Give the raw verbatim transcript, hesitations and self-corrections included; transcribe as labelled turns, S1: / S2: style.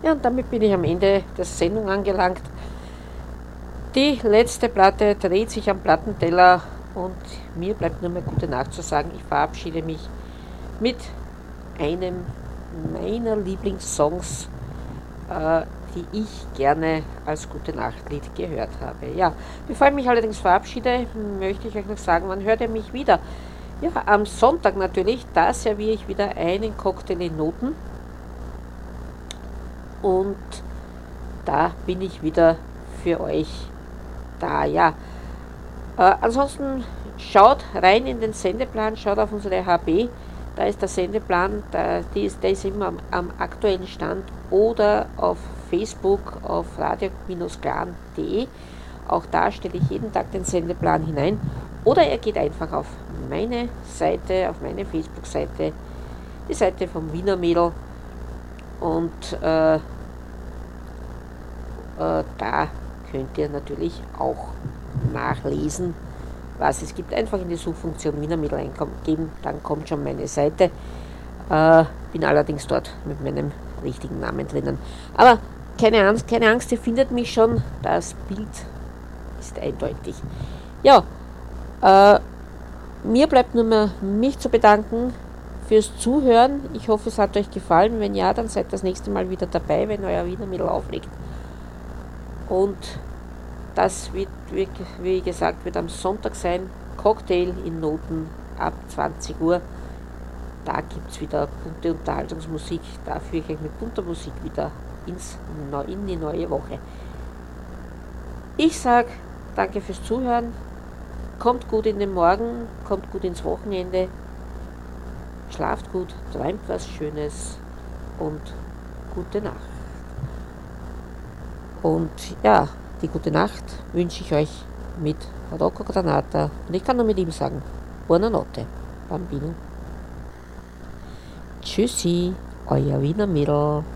S1: Ja, und damit bin ich am Ende der Sendung angelangt. Die letzte Platte dreht sich am Plattenteller und mir bleibt nur mehr gute Nacht zu sagen. Ich verabschiede mich mit einem meiner Lieblingssongs, äh, die ich gerne als Gute-Nacht-Lied gehört habe. Ja, bevor ich mich allerdings verabschiede, möchte ich euch noch sagen, wann hört ihr mich wieder? Ja, am Sonntag natürlich, da serviere ich wieder einen Cocktail in Noten und da bin ich wieder für euch da. Ja, äh, ansonsten schaut rein in den Sendeplan, schaut auf unsere H B, da ist der Sendeplan, da, die ist, der ist immer am, am aktuellen Stand, oder auf Facebook auf radio Bindestrich clan punkt de. Auch da stelle ich jeden Tag den Sendeplan hinein. Oder ihr geht einfach auf meine Seite, auf meine Facebook-Seite, die Seite vom Wiener Mädel, und äh, äh, da könnt ihr natürlich auch nachlesen, was es gibt. Einfach in die Suchfunktion Wiener Mädel eingeben, dann kommt schon meine Seite. Äh, bin allerdings dort mit meinem richtigen Namen drinnen. Aber keine Angst, keine Angst, ihr findet mich schon. Das Bild ist eindeutig. Ja, äh, mir bleibt nur mehr mich zu bedanken fürs Zuhören. Ich hoffe, es hat euch gefallen. Wenn ja, dann seid das nächste Mal wieder dabei, wenn euer Wiener Mädel auflegt. Und das wird, wie gesagt, wird am Sonntag sein. Cocktail in Noten ab zwanzig Uhr. Da gibt es wieder bunte Unterhaltungsmusik. Da führe ich euch mit bunter Musik wieder ins, in die neue Woche. Ich sage danke fürs Zuhören. Kommt gut in den Morgen, kommt gut ins Wochenende. Schlaft gut, träumt was Schönes und gute Nacht. Und ja, die gute Nacht wünsche ich euch mit Rocco Granata. Und ich kann nur mit ihm sagen, Buonanotte, Bambino. Tschüssi, euer Wiener Mädel.